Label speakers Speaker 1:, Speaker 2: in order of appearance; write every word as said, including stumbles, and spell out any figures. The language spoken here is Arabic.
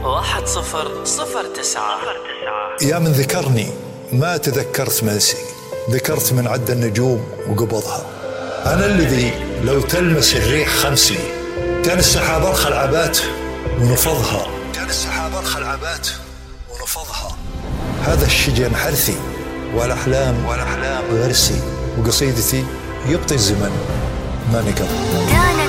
Speaker 1: واحد صفر صفر تسعة.
Speaker 2: يا من ذكرني ما تذكرت منسي، ذكرت من عد النجوم وقبضها. أنا الذي لو تلمس الريح خمسي، كان السحاب أرخى العبات ونفضها، كان السحاب أرخى العبات ونفضها. هذا الشجن حرثي والأحلام والأحلام غرسي، وقصيدتي يبطي الزمن ما نقض.